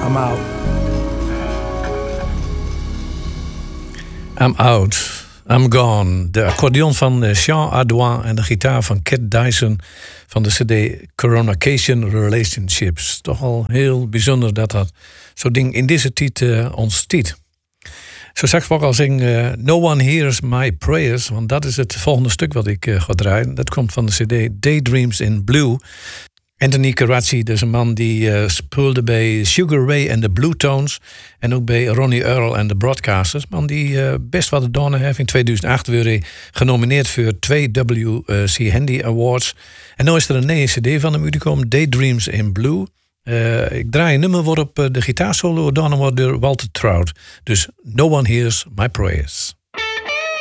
I'm out. I'm out. I'm gone. De accordeon van Jean Ardouin en de gitaar van Cat Dyson van de CD Coronation Relationships. Toch al heel bijzonder dat zo'n ding in deze tijd ontstiet. Zo straks ook al zing No One Hears My Prayers, want dat is het volgende stuk wat ik ga draaien. Dat komt van de CD Daydreams in Blue. Anthony Carracci, dus een man die speelde bij Sugar Ray en de Blue Tones. En ook bij Ronnie Earl en de Broadcasters. Man die best wat gedaan heeft. In 2008 werd hij genomineerd voor 2 W.C. Handy Awards. En nu is er een nieuwe CD van hem uitgekomen, Daydreams in Blue. Ik draai een nummer waarop de gitaarsolo gedaan wordt door Walter Trout. Dus No One Hears My Prayers.